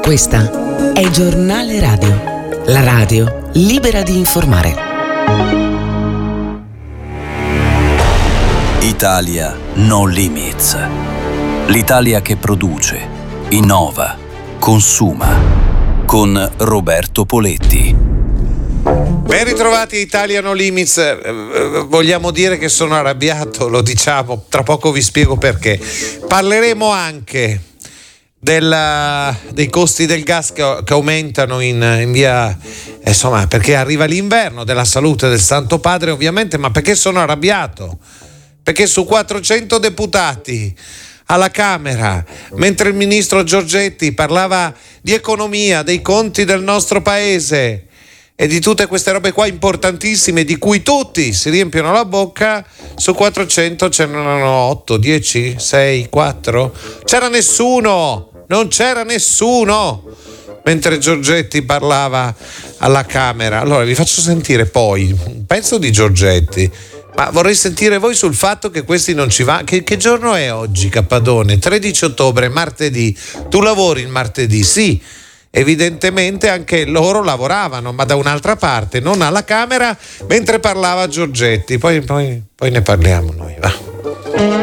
Questa è Giornale Radio, la radio libera di informare. Italia No Limits. L'Italia che produce, innova, consuma. Con Roberto Poletti. Ben ritrovati Italia No Limits. Vogliamo dire che sono arrabbiato, lo diciamo, tra poco vi spiego perché. Parleremo anche dei costi del gas che aumentano in via, insomma, perché arriva l'inverno, della salute del Santo Padre ovviamente, ma perché sono arrabbiato? Perché su 400 deputati alla Camera, mentre il ministro Giorgetti parlava di economia, dei conti del nostro paese e di tutte queste robe qua importantissime di cui tutti si riempiono la bocca, su 400 c'erano 8, 10, 6, 4, non c'era nessuno mentre Giorgetti parlava alla Camera. Allora vi faccio sentire poi un pezzo di Giorgetti, ma vorrei sentire voi sul fatto che questi non ci va. Che giorno è oggi, Cappadone? 13 ottobre, martedì. Tu lavori il martedì? Sì, evidentemente anche loro lavoravano, ma da un'altra parte, non alla Camera, mentre parlava Giorgetti. Poi ne parliamo noi, va.